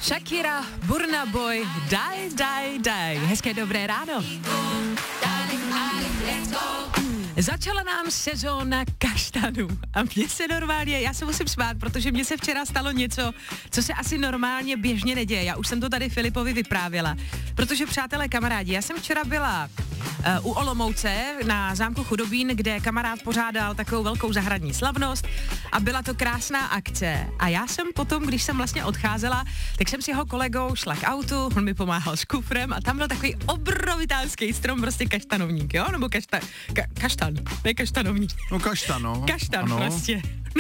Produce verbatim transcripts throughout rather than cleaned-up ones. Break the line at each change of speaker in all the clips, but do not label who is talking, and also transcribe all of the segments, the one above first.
Shakira, Burna Boy, Die, Die, Die. Hezké dobré ráno. Začala nám sezóna kaštanů a mě se normálně, já se musím smát, protože mně se včera stalo něco, co se asi normálně běžně neděje. Já už jsem to tady Filipovi vyprávěla, protože přátelé, kamarádi, já jsem včera byla uh, u Olomouce na zámku Chudobín, kde kamarád pořádal takovou velkou zahradní slavnost a byla to krásná akce. A já jsem potom, když jsem vlastně odcházela, tak jsem s jeho kolegou šla k autu, on mi pomáhal s kufrem a tam byl takový obrovitánský strom, prostě kaštanovník, jo, nebo kašta, ka, kaštan, ne kaštanovník.
No kaštan, no.
Kaštan
ano.
prostě. No.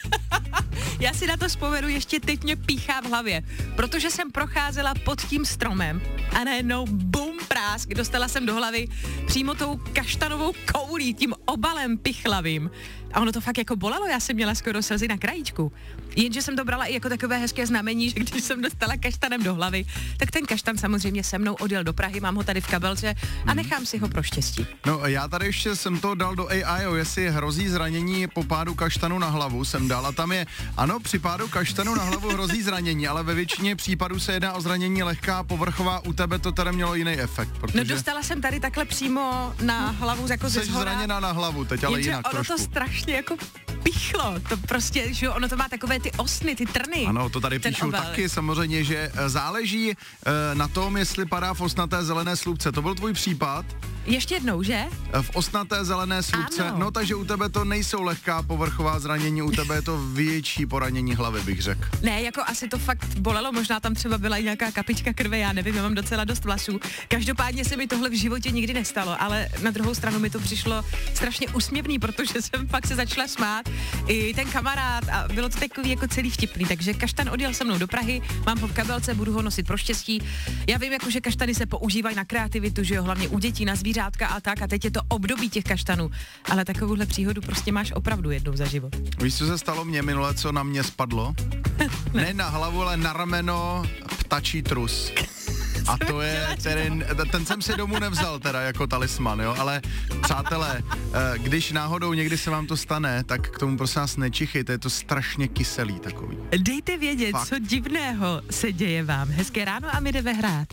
Já si na to vzpomenu, ještě teď mě píchá v hlavě, protože jsem procházela pod tím stromem a najednou bum prásk, dostala jsem do hlavy přímo tou kaštanovou koulí, tím obalem pichlavým. A ono to fakt jako bolelo, já jsem měla skoro slzy na krajíčku. Jenže jsem to brala i jako takové hezké znamení, že když jsem dostala kaštanem do hlavy, tak ten kaštan samozřejmě se mnou odjel do Prahy, mám ho tady v kabelce a nechám si ho pro štěstí.
No já tady ještě jsem to dal do A I, o, jestli hrozí zranění po pádu kaštanu na hlavu, jsem dal a tam je, ano, při pádu kaštanu na hlavu hrozí zranění, ale ve většině případů se jedná o zranění lehká, povrchová, u tebe to tady mělo jiný efekt. Protože
No dostala jsem tady takhle přímo na hlavu jako ze
jsi
zhora.
zraněná na hlavu teď, ale
Jenže
jinak
ono
trošku.
to strašně jako pichlo, to prostě, že jo, ono to má takové ty osny, ty trny.
Ano, to tady
ten
píšou
obal.
taky samozřejmě, že záleží e, na tom, jestli padá v osnaté zelené slupce. To byl tvůj případ?
Ještě jednou, že?
V osnaté zelené slupce,
Ano.
no takže u tebe to nejsou lehká povrchová zranění, u tebe je to větší poranění hlavy, bych řekl.
Ne, jako asi to fakt bolelo, možná tam třeba byla i nějaká kapička krve, já nevím, já mám docela dost vlasů. Každopádně se mi tohle v životě nikdy nestalo, ale na druhou stranu mi to přišlo strašně úsměvný, protože jsem fakt se začala smát. I ten kamarád a bylo to takový jako celý vtipný, takže kaštan odjel se mnou do Prahy, mám ho v kabelce, budu ho nosit pro štěstí. Já vím, jako, že kaštany se používají na kreativitu, že jo, hlavně u dětí, na zvířátka a tak, a teď je to období těch kaštanů, ale takovouhle příhodu prostě máš opravdu jednou za život.
Víš, co se stalo mně minule, co na mě spadlo? ne. ne na hlavu, ale na rameno ptačí trus. A to je, ten, ten jsem si domů nevzal teda jako talisman, jo, ale přátelé, když náhodou někdy se vám to stane, tak k tomu prosím vás nečichejte, je to strašně kyselý takový.
Dejte vědět,
Fakt.
co divného se děje vám. Hezké ráno a my jdeme hrát.